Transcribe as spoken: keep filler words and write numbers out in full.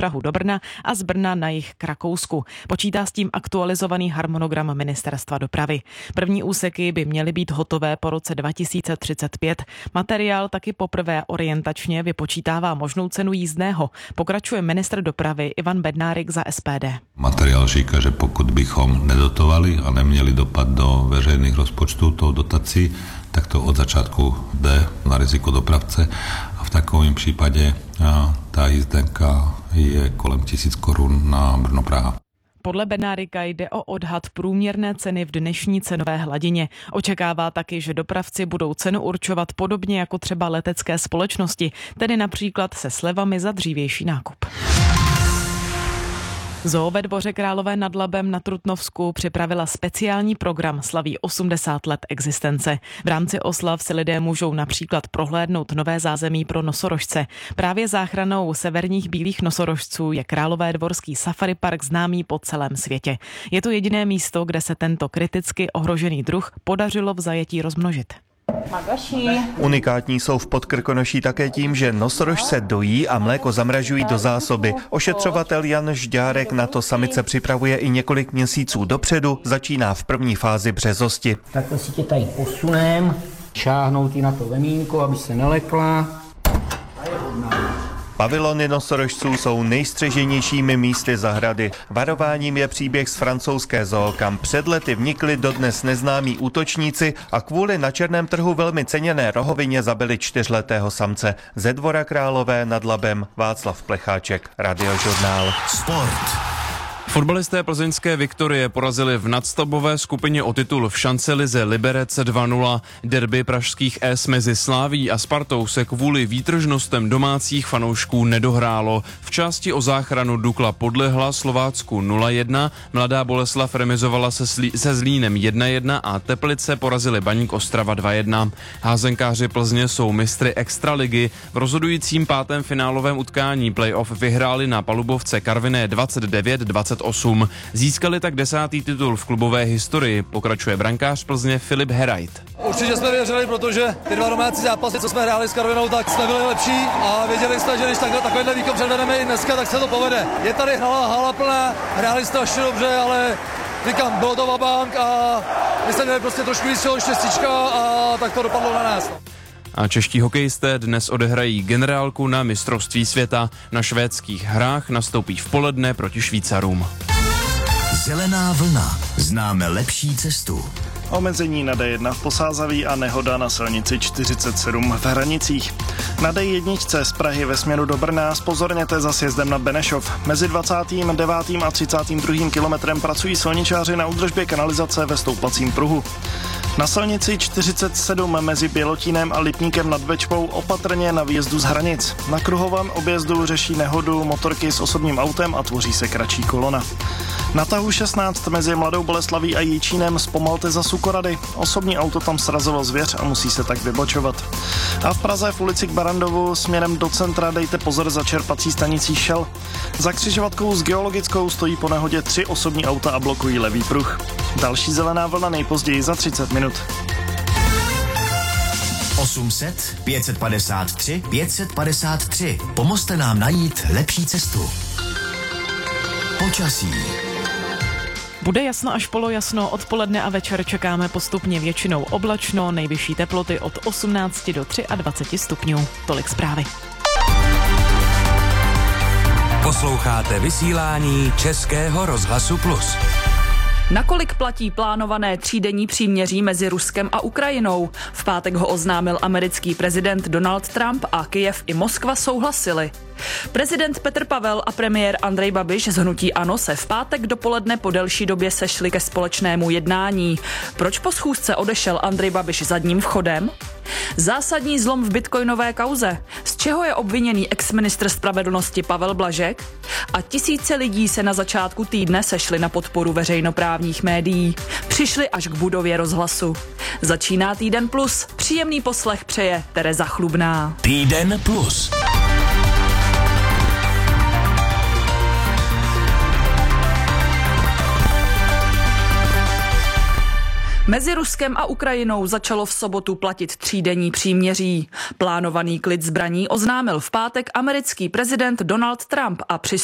Prahu do Brna a z Brna na jih k Rakousku. Počítá s tím aktualizovaný harmonogram Ministerstva dopravy. První úseky by měly být hotové po roce dva tisíce třicet pět. Materiál taky poprvé orientačně vypočítává možnou cenu jízdného. Pokračuje ministr dopravy Ivan Bednárik za S P D. Materiál říká, že pokud bychom nedotovali a neměli dopad do veřejných rozpočtů tou dotací, tak to od začátku jde na riziko dopravce a v takovém případě ta jízdenka je kolem tisíc korun na Brno-Praha. Podle Bednárika jde o odhad průměrné ceny v dnešní cenové hladině. Očekává taky, že dopravci budou cenu určovat podobně jako třeba letecké společnosti, tedy například se slevami za dřívější nákup. Zoo ve Dvoře Králové nad Labem na Trutnovsku připravila speciální program, slaví osmdesát let existence. V rámci oslav si lidé můžou například prohlédnout nové zázemí pro nosorožce. Právě záchranou severních bílých nosorožců je Královédvorský safari park známý po celém světě. Je to jediné místo, kde se tento kriticky ohrožený druh podařilo v zajetí rozmnožit. Magaši. Unikátní jsou v Podkrkonoší také tím, že nosorožce dojí a mléko zamražují do zásoby. Ošetřovatel Jan Žďárek na to samice připravuje i několik měsíců dopředu, začíná v první fázi březosti. Takhle si tě tady posunem, šáhnout ji na to vemínko, aby se nelekla. Pavilony nosorožců jsou nejstřeženějšími místy zahrady. Varováním je příběh z francouzské zoo, kam před lety vnikli dodnes neznámí útočníci a kvůli na černém trhu velmi ceněné rohovině zabili čtyřletého samce. Ze Dvora Králové nad Labem Václav Plecháček, Radiožurnál. Sport. Fotbalisté plzeňské Viktorie porazili v nadstavbové skupině o titul v šancelize Liberec dva nula. Derby pražských S mezi Sláví a Spartou se kvůli výtržnostem domácích fanoušků nedohrálo. V části o záchranu Dukla podlehla Slovácku nula jedna, Mladá Boleslav remizovala se, slí, se Zlínem jedna jedna a Teplice porazili Baník Ostrava dva jedna. Házenkáři Plzně jsou mistry extraligy. V rozhodujícím pátém finálovém utkání playoff vyhráli na palubovce Karviné dvacet devět dvacet osm. Získali tak desátý titul v klubové historii, pokračuje brankář Plzně Filip Herajt. Určitě jsme věřili, protože ty dva domácí zápasy, co jsme hráli s Karvinou, tak jsme byli lepší a věděli jsme, že když takhle, takovýhle výkon předvedeme i dneska, tak se to povede. Je tady hala, hala plná, hráli strašně dobře, ale říkám, bylo to vabank a my jsme měli prostě trošku víc štěstíčka a tak to dopadlo na nás. A čeští hokejisté dnes odehrají generálku na mistrovství světa. Na švédských hrách nastoupí v poledne proti Švýcarům. Zelená vlna. Známe lepší cestu. Omezení na D jedna v Posázaví a nehoda na silnici čtyřicet sedm v Hranicích. Na D jedna z Prahy ve směru do Brna zpozorněte za sjezdem na Benešov. Mezi dvacátým devátým a třicátým druhým kilometrem pracují silničáři na údržbě kanalizace ve stoupacím pruhu. Na silnici čtyřicet sedm mezi Bělotínem a Lipníkem nad Bečvou opatrně na výjezdu z Hranic. Na kruhovém objezdu řeší nehodu motorky s osobním autem a tvoří se kratší kolona. Na tahu šestnáct mezi Mladou Boleslaví a Jičínem zpomalte za Sukorady. Osobní auto tam srazilo zvěř a musí se tak vybočovat. A v Praze v ulici k Barandovu směrem do centra dejte pozor za čerpací stanicí Shell. Za křižovatkou s Geologickou stojí po nehodě tři osobní auta a blokují levý pruh. Další zelená vlna nejpozději za třicet minut. osm set pět set padesát tři pět set padesát tři. Pomozte nám najít lepší cestu. Počasí. Bude jasno až polojasno, odpoledne a večer čekáme postupně většinou oblačno, nejvyšší teploty od osmnácti do dvaceti tří stupňů. Tolik zprávy. Posloucháte vysílání Českého rozhlasu Plus. Nakolik platí plánované třídenní příměří mezi Ruskem a Ukrajinou? V pátek ho oznámil americký prezident Donald Trump a Kyjev i Moskva souhlasili. Prezident Petr Pavel a premiér Andrej Babiš z hnutí ANO se v pátek dopoledne po delší době sešli ke společnému jednání. Proč po schůzce odešel Andrej Babiš zadním vchodem? Zásadní zlom v bitcoinové kauze. Z čeho je obviněný exministr spravedlnosti Pavel Blažek? A tisíce lidí se na začátku týdne sešli na podporu veřejnoprávních médií. Přišli až k budově rozhlasu. Začíná Týden Plus. Příjemný poslech přeje Tereza Chlubná. Týden Plus. Mezi Ruskem a Ukrajinou začalo v sobotu platit třídenní příměří. Plánovaný klid zbraní oznámil v pátek americký prezident Donald Trump a při